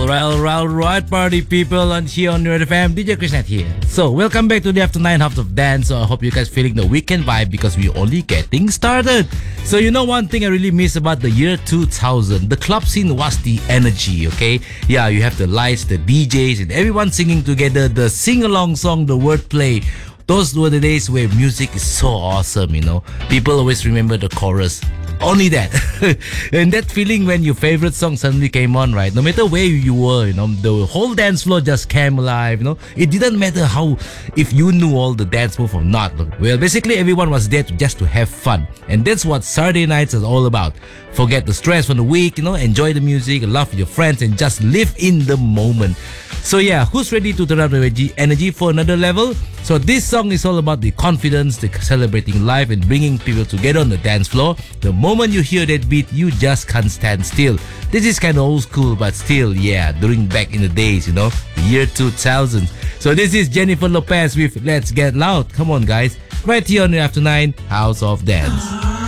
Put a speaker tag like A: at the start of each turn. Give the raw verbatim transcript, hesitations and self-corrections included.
A: Alright, alright, alright, party people, and here on Red F M, D J Krishna here. So, welcome back to the After nine Half of Dance. So, I hope you guys feeling the weekend vibe because we're only getting started. So, you know one thing I really miss about the year two thousand? The club scene was the energy, okay? Yeah, you have the lights, the D Js, and everyone singing together, the sing-along song, the wordplay. Those were the days where music is so awesome, you know. People always remember the chorus. Only that. And that feeling when your favorite song suddenly came on, right? No matter where you were, you know, the whole dance floor just came alive, you know. It didn't matter how, if you knew all the dance move or not. Well, basically everyone was there to, just to have fun. And that's what Saturday nights is all about. Forget the stress from the week, you know, enjoy the music, laugh with your friends, and just live in the moment. So yeah, who's ready to turn up the energy for another level? So this song is all about the confidence, the celebrating life, and bringing people together on the dance floor. The moment you hear that beat, you just can't stand still. This is kind of old school, but still, yeah, during back in the days, you know, the year two thousand. So this is Jennifer Lopez with Let's Get Loud. Come on, guys. Right here on the After nine House of Dance.